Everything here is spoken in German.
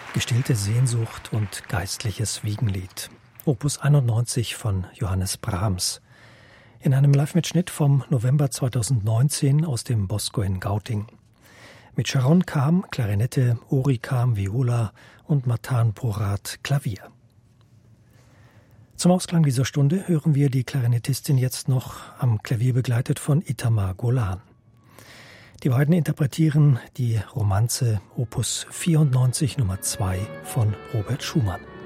Gestillte Sehnsucht und geistliches Wiegenlied. Opus 91 von Johannes Brahms. In einem Live-Mitschnitt vom November 2019 aus dem Bosco in Gauting. Mit Sharon Kam, Klarinette, Uri Kam, Viola und Matan Porat, Klavier. Zum Ausklang dieser Stunde hören wir die Klarinettistin jetzt noch am Klavier begleitet von Itamar Golan. Die beiden interpretieren die Romanze Opus 94 Nummer 2 von Robert Schumann.